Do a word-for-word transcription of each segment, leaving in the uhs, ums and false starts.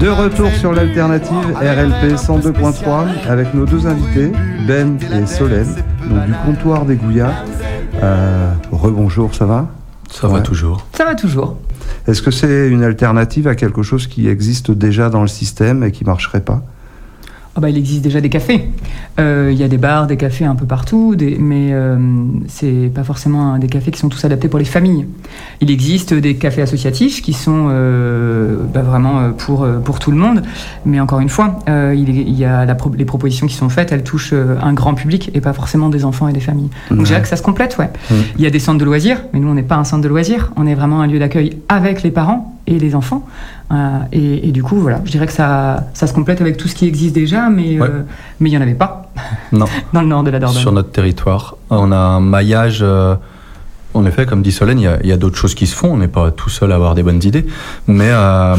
De retour sur l'alternative R L P cent deux point trois avec nos deux invités, Ben et Solène, donc du comptoir des Gouillas. Euh, rebonjour, ça va ? Ça ouais. va toujours. Ça va toujours. Est-ce que c'est une alternative à quelque chose qui existe déjà dans le système et qui ne marcherait pas ? Oh bah, il existe déjà des cafés. Il euh, y a des bars, des cafés un peu partout, des, mais euh, c'est pas forcément des cafés qui sont tous adaptés pour les familles. Il existe des cafés associatifs qui sont euh, bah, vraiment pour, pour tout le monde, mais encore une fois, euh, il, il y a la pro- les propositions qui sont faites, elles touchent un grand public et pas forcément des enfants et des familles. Donc ouais. je dirais que ça se complète, ouais. Mmh. Il y a des centres de loisirs, mais nous on n'est pas un centre de loisirs, on est vraiment un lieu d'accueil avec les parents et les enfants. Euh, et, et du coup, voilà, je dirais que ça, ça se complète avec tout ce qui existe déjà, mais ouais. euh, mais il n'y en avait pas non. dans le nord de la Dordogne. Sur notre territoire, on a un maillage. Euh, en effet, comme dit Solène, il y a, il y a d'autres choses qui se font. On n'est pas tout seul à avoir des bonnes idées, mais euh,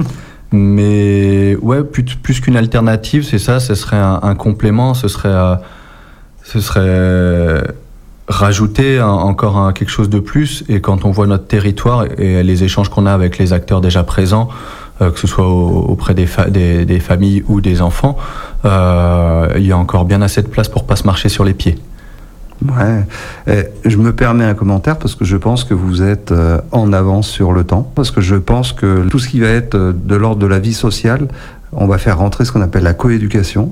mais ouais, plus, plus qu'une alternative, c'est ça. Ce serait un, un complément. Ce serait euh, ce serait rajouter un, encore un, quelque chose de plus. Et quand on voit notre territoire et les échanges qu'on a avec les acteurs déjà présents, euh, que ce soit au, auprès des, fa- des, des familles ou des enfants, euh, il y a encore bien assez de place pour pas se marcher sur les pieds. Ouais. Et je me permets un commentaire parce que je pense que vous êtes euh, en avance sur le temps, parce que je pense que tout ce qui va être de l'ordre de la vie sociale, on va faire rentrer ce qu'on appelle la coéducation.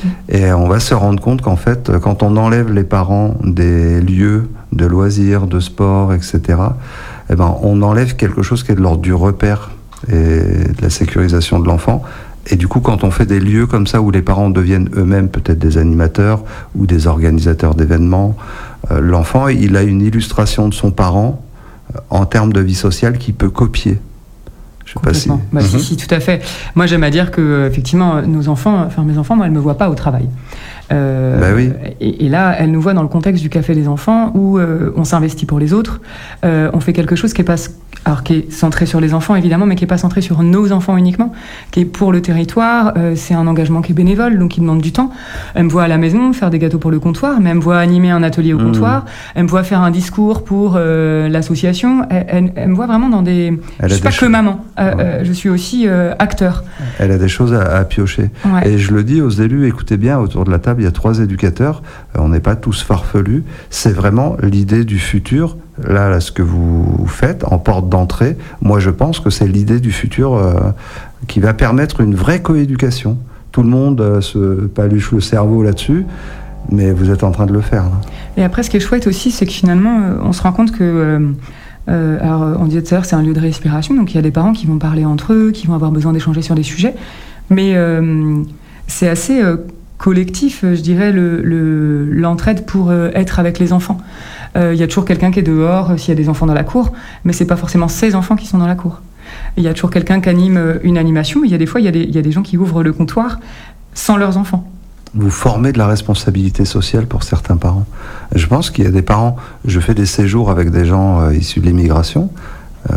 Et on va se rendre compte qu'en fait, quand on enlève les parents des lieux de loisirs, de sport, et cetera, eh ben, on enlève quelque chose qui est de l'ordre du repère et de la sécurisation de l'enfant. Et du coup, quand on fait des lieux comme ça où les parents deviennent eux-mêmes peut-être des animateurs ou des organisateurs d'événements, euh, l'enfant, il a une illustration de son parent euh, en termes de vie sociale qu'il peut copier. Je sais pas si... Bah, mm-hmm. si, si, tout à fait. Moi, j'aime à dire que effectivement, nos enfants, enfin mes enfants, moi, elles me voient pas au travail. Euh, bah oui. et, et là, elles nous voient dans le contexte du café des enfants où euh, on s'investit pour les autres. Euh, on fait quelque chose qui est pas, alors qui est centré sur les enfants évidemment, mais qui est pas centré sur nos enfants uniquement, qui est pour le territoire. Euh, c'est un engagement qui est bénévole, donc qui demande du temps. Elles me voient à la maison faire des gâteaux pour le comptoir, mais elles me voient animer un atelier au mmh. comptoir. Elles me voient faire un discours pour euh, l'association. Elles, elles, elles me voient vraiment dans des. Elle je suis pas choses... que maman. Euh, ouais. euh, je suis aussi euh, acteur. Elle a des choses à, à piocher. Ouais. Et je le dis aux élus, écoutez bien, autour de la table, il y a trois éducateurs. Euh, on n'est pas tous farfelus. C'est vraiment l'idée du futur. Là, là, ce que vous faites en porte d'entrée, moi, je pense que c'est l'idée du futur euh, qui va permettre une vraie coéducation. Tout le monde euh, se paluche le cerveau là-dessus, mais vous êtes en train de le faire. Là. Et après, ce qui est chouette aussi, c'est que finalement, euh, on se rend compte que... Euh, Euh, alors, on disait tout à l'heure, c'est un lieu de respiration, donc il y a des parents qui vont parler entre eux, qui vont avoir besoin d'échanger sur des sujets, mais euh, c'est assez euh, collectif, je dirais, le, le, l'entraide pour euh, être avec les enfants. Il euh, y a toujours quelqu'un qui est dehors, euh, s'il y a des enfants dans la cour, mais c'est pas forcément ces enfants qui sont dans la cour. Il y a toujours quelqu'un qui anime une animation, il y a des fois, il y a des, il y a des gens qui ouvrent le comptoir sans leurs enfants. Vous formez de la responsabilité sociale pour certains parents. Je pense qu'il y a des parents, je fais des séjours avec des gens euh, issus de l'immigration, euh,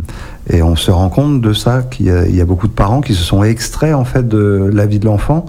et on se rend compte de ça, qu'il y a, il y a beaucoup de parents qui se sont extraits en fait de la vie de l'enfant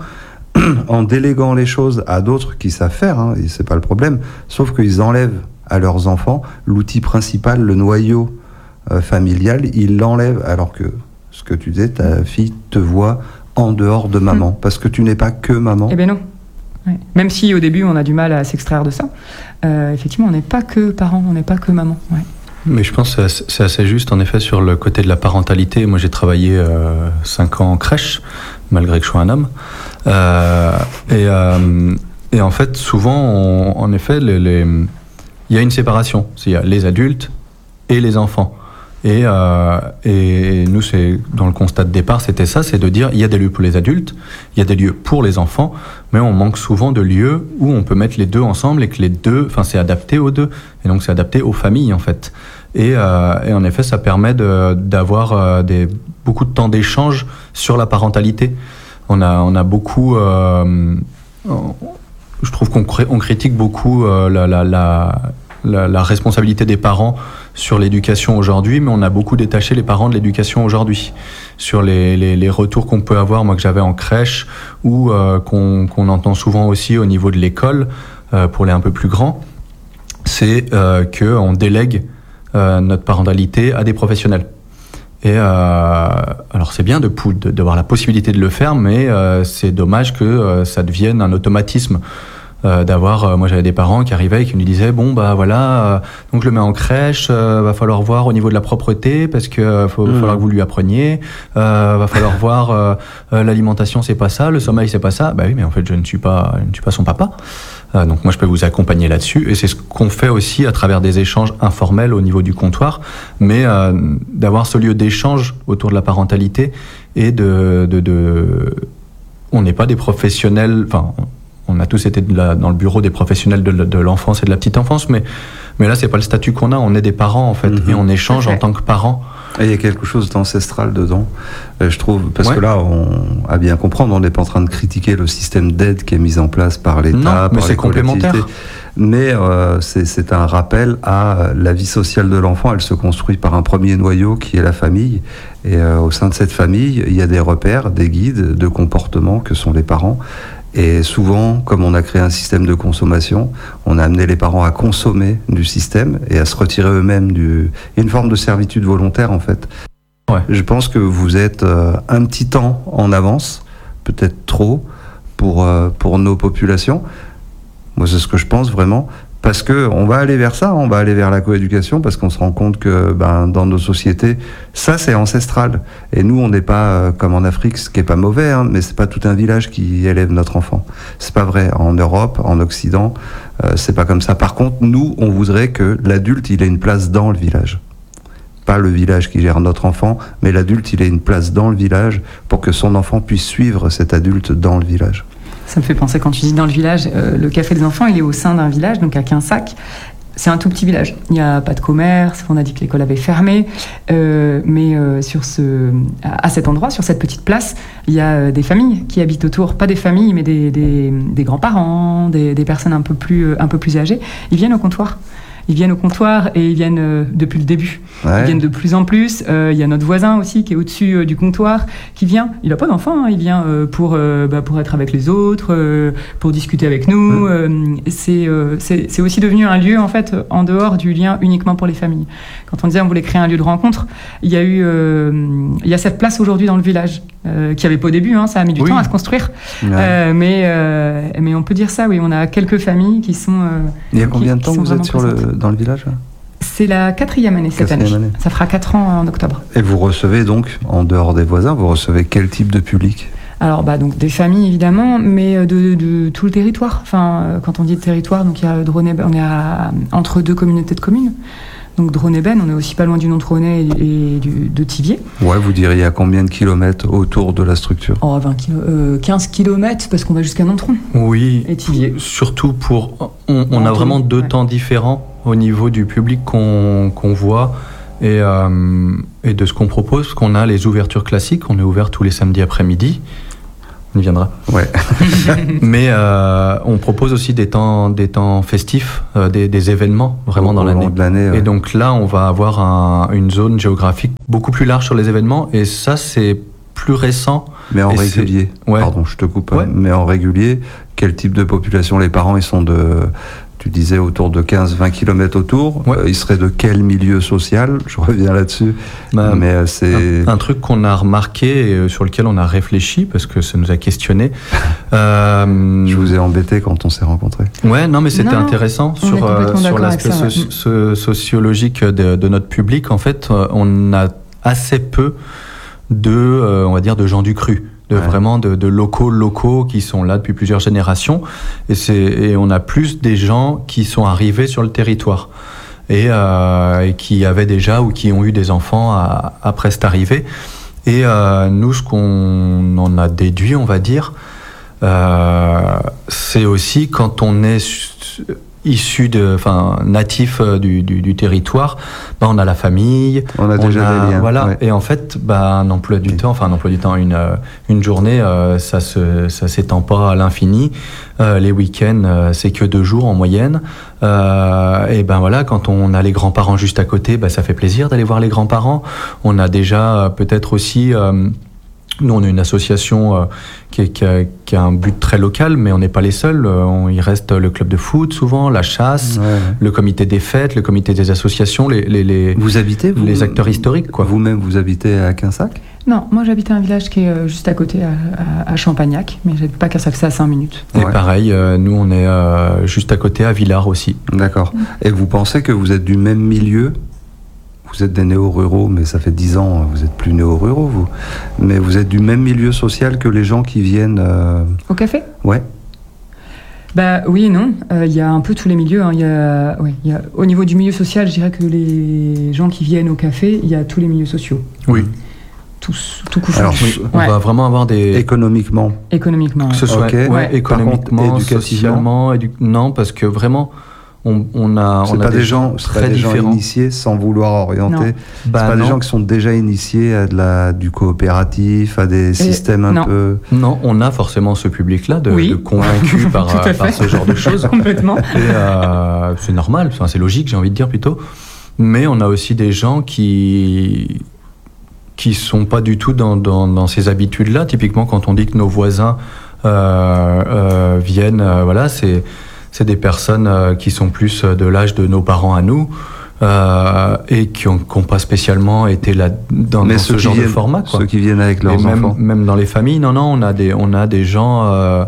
en déléguant les choses à d'autres qui savent faire, hein, et c'est pas le problème, sauf qu'ils enlèvent à leurs enfants l'outil principal, le noyau euh, familial, ils l'enlèvent, alors que ce que tu disais, ta fille te voit en dehors de maman, mmh. parce que tu n'es pas que maman. Eh bien non. Ouais. Même si au début on a du mal à s'extraire de ça, euh, effectivement on n'est pas que parents, on n'est pas que maman. Ouais. Mais je pense que c'est assez juste en effet sur le côté de la parentalité. Moi j'ai travaillé euh, cinq ans en crèche, malgré que je sois un homme. Euh, et, euh, et en fait souvent, on, en effet, il les, les, y a une séparation. Il y a les adultes et les enfants. Et, euh, et nous, c'est dans le constat de départ, c'était ça, c'est de dire il y a des lieux pour les adultes, il y a des lieux pour les enfants, mais on manque souvent de lieux où on peut mettre les deux ensemble et que les deux, enfin, c'est adapté aux deux, et donc c'est adapté aux familles en fait. Et, euh, et en effet, ça permet de, d'avoir euh, des, beaucoup de temps d'échange sur la parentalité. On a, on a beaucoup, euh, je trouve qu'on on critique beaucoup euh, la, la, la La, la responsabilité des parents sur l'éducation aujourd'hui, mais on a beaucoup détaché les parents de l'éducation aujourd'hui. Sur les, les, les retours qu'on peut avoir, moi que j'avais en crèche, ou euh, qu'on, qu'on entend souvent aussi au niveau de l'école, euh, pour les un peu plus grands, c'est euh, qu'on délègue euh, notre parentalité à des professionnels. Et euh, alors c'est bien de de d'avoir la possibilité de le faire, mais euh, c'est dommage que euh, ça devienne un automatisme. Euh, d'avoir, euh, moi j'avais des parents qui arrivaient et qui me disaient bon bah voilà, euh, donc je le mets en crèche, euh, va falloir voir au niveau de la propreté parce que euh, faut, mmh. falloir que vous lui appreniez, euh, va falloir voir euh, euh, l'alimentation c'est pas ça, le sommeil c'est pas ça. Bah oui mais en fait je ne suis pas, je ne suis pas son papa. Euh, donc moi je peux vous accompagner là-dessus et c'est ce qu'on fait aussi à travers des échanges informels au niveau du comptoir, mais euh, d'avoir ce lieu d'échange autour de la parentalité et de, de, de... on n'est pas des professionnels, enfin on a tous été de la, dans le bureau des professionnels de, de l'enfance et de la petite enfance, mais, mais là c'est pas le statut qu'on a, on est des parents en fait, mmh. et on échange en tant que parents. Et il y a quelque chose d'ancestral dedans, euh, je trouve, parce ouais. que là, on, à bien comprendre, on n'est pas en train de critiquer le système d'aide qui est mis en place par l'État, non, par mais les c'est complémentaire. Mais euh, c'est, c'est un rappel à la vie sociale de l'enfant. Elle se construit par un premier noyau qui est la famille. Et euh, au sein de cette famille, il y a des repères, des guides de comportement que sont les parents. Et souvent, comme on a créé un système de consommation, on a amené les parents à consommer du système et à se retirer eux-mêmes du... Il y a une forme de servitude volontaire, en fait. Ouais. Je pense que vous êtes euh, un petit temps en avance, peut-être trop, pour, euh, pour nos populations. Moi, c'est ce que je pense vraiment. Parce qu'on va aller vers ça, on va aller vers la coéducation, parce qu'on se rend compte que ben, dans nos sociétés, ça c'est ancestral. Et nous, on n'est pas euh, comme en Afrique, ce qui n'est pas mauvais, hein, mais c'est pas tout un village qui élève notre enfant. C'est pas vrai. En Europe, en Occident, euh, c'est pas comme ça. Par contre, nous, on voudrait que l'adulte, il ait une place dans le village. Pas le village qui gère notre enfant, mais l'adulte, il ait une place dans le village pour que son enfant puisse suivre cet adulte dans le village. Ça me fait penser, quand tu dis dans le village, euh, le café des enfants, il est au sein d'un village, donc à Quinsac. C'est un tout petit village. Il n'y a pas de commerce, on a dit que l'école avait fermé, euh, mais euh, sur ce, à, à cet endroit, sur cette petite place, il y a euh, des familles qui habitent autour. Pas des familles, mais des, des, des grands-parents, des, des personnes un peu plus, euh, un peu plus âgées. Ils viennent au comptoir. Ils viennent au comptoir et ils viennent euh, depuis le début. Ouais. Ils viennent de plus en plus. Euh, il y a notre voisin aussi qui est au-dessus euh, du comptoir, qui vient. Il n'a pas d'enfant, hein, il vient euh, pour, euh, bah, pour être avec les autres, euh, pour discuter avec nous. Ouais. Euh, c'est, euh, c'est, c'est aussi devenu un lieu, en fait, en dehors du lien uniquement pour les familles. Quand on disait on voulait créer un lieu de rencontre, il y a eu, euh, il y a cette place aujourd'hui dans le village, euh, qui avait pas au début, hein, ça a mis du oui. temps à se construire. Ouais. Euh, mais, euh, mais on peut dire ça, oui, on a quelques familles qui sont... Euh, il y a combien qui, de temps vous êtes sur le... dans le village? C'est la quatrième année cette quatrième année. année. Ça fera quatre ans en octobre. Et vous recevez donc, en dehors des voisins, vous recevez quel type de public? Alors, bah, donc des familles évidemment, mais de, de tout le territoire. Enfin, quand on dit territoire, donc il y a Dronay-Ben, on est à, entre deux communautés de communes. Donc Dronay-Ben, on est aussi pas loin du Nontronay et, et du, de Thiviers. Ouais, vous diriez à combien de kilomètres autour de la structure? Oh, vingt kilo, euh, quinze kilomètres, parce qu'on va jusqu'à Nontron. Oui, et Thiviers. Surtout pour... On, on a vraiment deux ouais. temps différents au niveau du public qu'on, qu'on voit et, euh, et de ce qu'on propose, parce qu'on a les ouvertures classiques, on est ouvert tous les samedis après-midi. On y viendra. Ouais. Mais euh, on propose aussi des temps, des temps festifs, euh, des, des événements vraiment au, dans l'année. De l'année ouais. Et donc là, on va avoir un, une zone géographique beaucoup plus large sur les événements. Et ça, c'est plus récent. Mais en régulier. Ouais. Pardon, je te coupe. Ouais. Mais en régulier, quel type de population? Les parents, ils sont de... Tu disais autour de quinze à vingt kilomètres autour. Ouais. Euh, ils seraient de quel milieu social? Je reviens là-dessus. Bah, Mais euh, c'est... Un, un truc qu'on a remarqué et sur lequel on a réfléchi, parce que ça nous a questionné. euh... Je vous ai embêté quand on s'est rencontrés. Ouais, non, mais c'était non, intéressant. Sur, euh, sur l'aspect ça, so- ouais. so- sociologique de, de notre public, en fait, on a assez peu de, euh, on va dire, de gens du cru. De ouais. vraiment de, de locaux locaux qui sont là depuis plusieurs générations et, c'est, et on a plus des gens qui sont arrivés sur le territoire et, euh, et qui avaient déjà ou qui ont eu des enfants à, après cette arrivée et euh, nous ce qu'on en a déduit on va dire euh, c'est aussi quand on est issu de, enfin natif du, du, du territoire, bah, on a la famille, on a déjà on a, des liens, voilà. Ouais. Et en fait, bah, un emploi du oui. temps, enfin un emploi du temps, une une journée, euh, ça se ça s'étend pas à l'infini. Euh, les week-ends, euh, c'est que deux jours en moyenne. Euh, et ben voilà, quand on a les grands-parents juste à côté, bah, ça fait plaisir d'aller voir les grands-parents. On a déjà euh, peut-être aussi euh, Nous, on est une association euh, qui, est, qui, a, qui a un but très local, mais on n'est pas les seuls. Euh, on, il reste le club de foot, souvent, la chasse, ouais, ouais. le comité des fêtes, le comité des associations, les, les, les, vous habitez, vous, les acteurs historiques. Quoi. Vous-même, vous habitez à Quinsac ? Non, moi j'habite à un village qui est juste à côté, à, à, à Champagnac, mais j'habite pas à Quinsac, c'est à cinq minutes. Et ouais. pareil, euh, nous on est euh, juste à côté, à Villars aussi. D'accord. Et vous pensez que vous êtes du même milieu ? Vous êtes des néo-ruraux, mais ça fait dix ans, vous n'êtes plus néo-ruraux, vous. Mais vous êtes du même milieu social que les gens qui viennent... Euh... Au café ? Ouais. Bah oui et non. Il euh, y a un peu tous les milieux. Hein. Y a, ouais, y a, au niveau du milieu social, je dirais que les gens qui viennent au café, il y a tous les milieux sociaux. Oui. Tous, tout couché. Alors, oui, on ouais. va vraiment avoir des... Économiquement. Économiquement. Que ce soit okay. ouais, économiquement, contre, socialement... Édu... Non, parce que vraiment... On, on a, c'est on pas a des, des gens, très pas des différents. gens initiés sans vouloir orienter. C'est bah pas non. des gens qui sont déjà initiés à de la, du coopératif, à des Et systèmes un non. peu. Non, on a forcément ce public-là de, oui. de convaincus par, euh, par ce genre de choses. Complètement. Et euh, c'est normal, enfin, c'est logique, j'ai envie de dire plutôt. Mais on a aussi des gens qui qui sont pas du tout dans, dans, dans ces habitudes-là. Typiquement, quand on dit que nos voisins euh, euh, viennent, euh, voilà, c'est C'est des personnes euh, qui sont plus de l'âge de nos parents à nous euh, et qui n'ont pas spécialement été là dans, dans ce genre viennent, de format. Quoi. Ceux qui viennent avec leurs et même, enfants. Même dans les familles, non, non, on a des, on a des gens euh,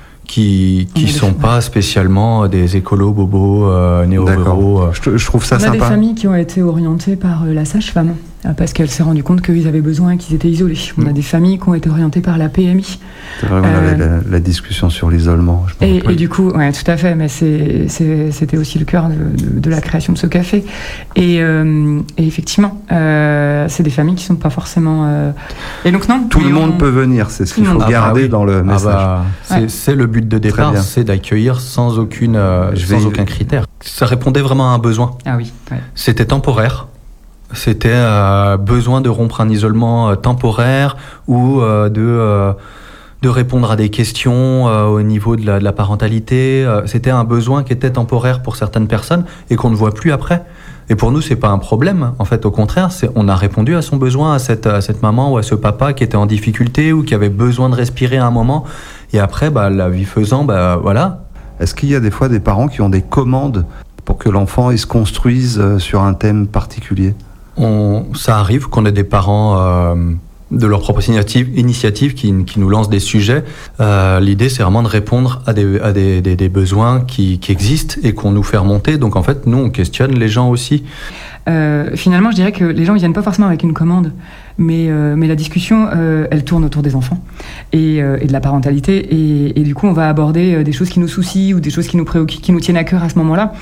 qui qui sont pas spécialement des écolos, bobos, euh, néo-ruraux. Je, je trouve ça on sympa. On a des familles qui ont été orientées par la sage-femme parce qu'elle s'est rendue compte qu'ils avaient besoin et qu'ils étaient isolés. On a des familles qui ont été orientées par la P M I. C'est vrai, on euh, avait la, la discussion sur l'isolement. Je et, et du coup, ouais, tout à fait, mais c'est, c'est, c'était aussi le cœur de, de, de la création de ce café. Et, euh, et effectivement, euh, c'est des familles qui ne sont pas forcément... Euh... Et donc non. Tout le monde on... peut venir, c'est ce qu'il faut garder ah bah oui. dans le message. Ah bah, c'est, ouais. c'est le but de départ, c'est d'accueillir sans, aucune, euh, sans vais... aucun critère. Ça répondait vraiment à un besoin. Ah oui. Ouais. C'était temporaire. C'était euh, besoin de rompre un isolement euh, temporaire ou euh, de, euh, de répondre à des questions euh, au niveau de la, de la parentalité. Euh, c'était un besoin qui était temporaire pour certaines personnes et qu'on ne voit plus après. Et pour nous, c'est pas un problème. En fait, au contraire, c'est, on a répondu à son besoin, à cette, à cette maman ou à ce papa qui était en difficulté ou qui avait besoin de respirer à un moment. Et après, bah, la vie faisant, bah, voilà. Est-ce qu'il y a des fois des parents qui ont des commandes pour que l'enfant il se construise sur un thème particulier ? On, ça arrive qu'on ait des parents euh, de leur propre initiative, initiative qui, qui nous lancent des sujets. Euh, l'idée, c'est vraiment de répondre à des, à des, des, des besoins qui, qui existent et qu'on nous fait remonter. Donc en fait, nous, on questionne les gens aussi. Euh, finalement, je dirais que les gens ne viennent pas forcément avec une commande, mais, euh, mais la discussion, euh, elle tourne autour des enfants et, euh, et de la parentalité. Et, et du coup, on va aborder des choses qui nous soucient ou des choses qui nous préoccupent, qui nous tiennent à cœur à ce moment-là.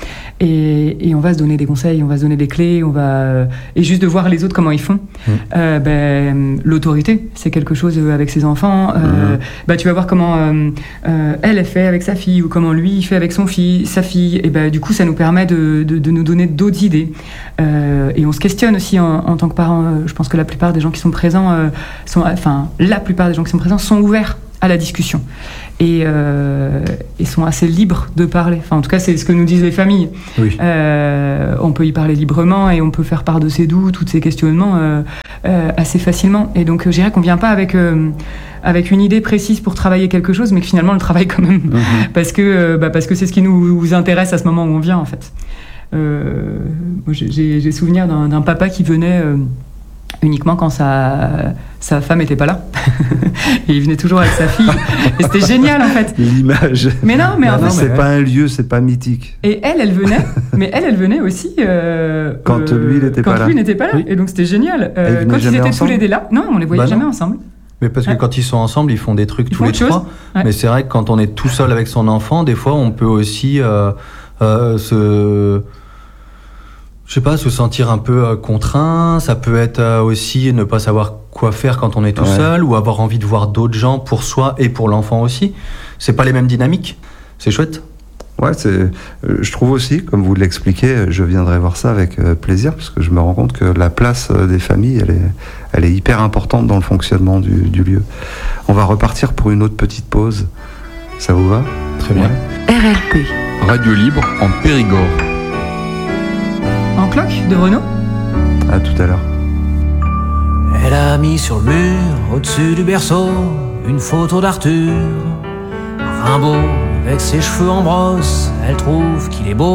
Et, et on va se donner des conseils, on va se donner des clés, on va et juste de voir les autres comment ils font. Mmh. Euh, ben, l'autorité, c'est quelque chose avec ses enfants. Euh, mmh. ben, tu vas voir comment euh, euh, elle, elle fait avec sa fille ou comment lui il fait avec son fille, sa fille. Et ben, du coup, ça nous permet de, de, de nous donner d'autres idées. Euh, et on se questionne aussi en, en tant que parents. Euh, je pense que la plupart des gens qui sont présents, euh, sont, enfin, la plupart des gens qui sont présents sont ouverts à la discussion et, euh, et sont assez libres de parler. Enfin, en tout cas, c'est ce que nous disent les familles. Oui. Euh, on peut y parler librement et on peut faire part de ses doutes, tous ces questionnements euh, euh, assez facilement. Et donc, je dirais qu'on vient pas avec euh, avec une idée précise pour travailler quelque chose, mais que finalement, on le travaille quand même mm-hmm. parce que euh, bah, parce que c'est ce qui nous, nous intéresse à ce moment où on vient, en fait. Euh, moi, j'ai, j'ai souvenir d'un, d'un papa qui venait euh, uniquement quand sa, sa femme n'était pas là. Et il venait toujours avec sa fille. Et c'était génial, en fait. L'image. Mais non, mais non, en fait... Non, c'est ouais. pas un lieu, c'est pas mythique. Et elle, elle venait, mais elle, elle venait aussi... Euh, quand euh, lui, il n'était pas là. Quand lui n'était pas là. Oui. Et donc, c'était génial. Euh, ils quand ils étaient ensemble. tous les deux là... Non, on les voyait bah jamais non. ensemble. Mais parce que ouais. quand ils sont ensemble, ils font des trucs ils tous les trois. Ouais. Mais c'est vrai que quand on est tout seul avec son enfant, des fois, on peut aussi euh, euh, se... Je sais pas, se sentir un peu euh, contraint. Ça peut être euh, aussi ne pas savoir quoi faire quand on est tout ouais. seul, ou avoir envie de voir d'autres gens pour soi et pour l'enfant aussi. C'est pas les mêmes dynamiques. C'est chouette. Ouais, c'est. Euh, je trouve aussi, comme vous l'expliquez, je viendrai voir ça avec euh, plaisir, parce que je me rends compte que la place euh, des familles, elle est, elle est hyper importante dans le fonctionnement du, du lieu. On va repartir pour une autre petite pause. Ça vous va ? Très bien. Ouais. R R P. Radio libre en Périgord. En cloque de Renaud. À tout à l'heure. Elle a mis sur le mur, au-dessus du berceau, une photo d'Arthur. Rimbaud, avec ses cheveux en brosse, elle trouve qu'il est beau.